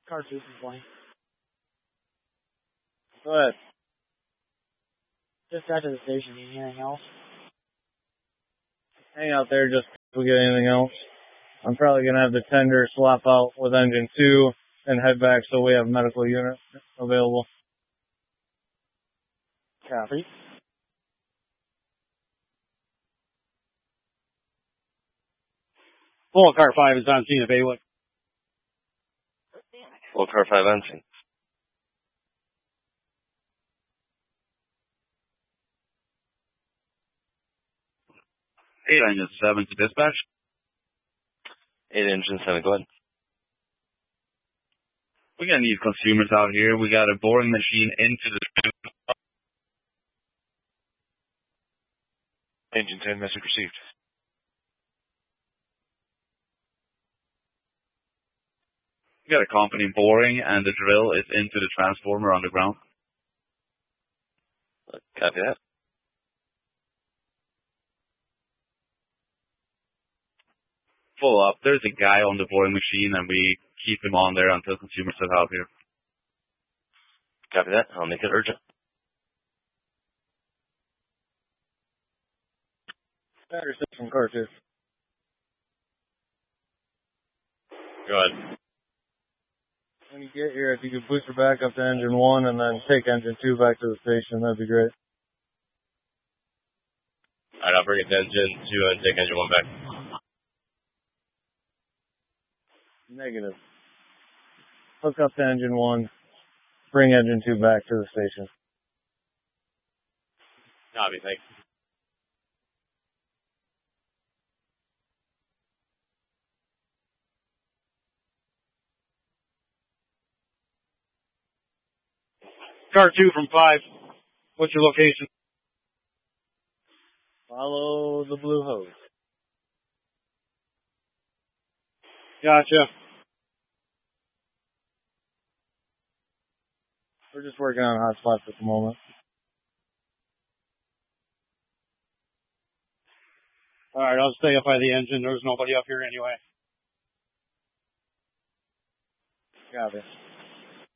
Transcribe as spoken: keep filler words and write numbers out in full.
Car two from Blaine. Go ahead. Just got to the station. Anything else? Hang out there just if we get anything else. I'm probably going to have the tender swap out with engine two and head back so we have a medical unit available. Copy. Full car five is on scene of Baywood. Full car five on scene. Eight engine seven to dispatch. Eight engine seven, go ahead. We got these consumers out here. We got a boring machine into the Engine ten, message received. We got a company boring, and the drill is into the transformer on the ground. Copy that. Full up. There's a guy on the boring machine, and we keep him on there until consumers set out here. Copy that. I'll make it urgent. Standard system, car two. Go ahead. When you get here, if you could booster back up to engine one and then take engine two back to the station, that'd be great. Alright, I'll bring it to engine two and take engine one back. Negative. Hook up to engine one, bring engine two back to the station. Copy, thanks. Car two from five. What's your location? Follow the blue hose. Gotcha. We're just working on hot spots at the moment. Alright, I'll stay up by the engine. There's nobody up here anyway. Got it.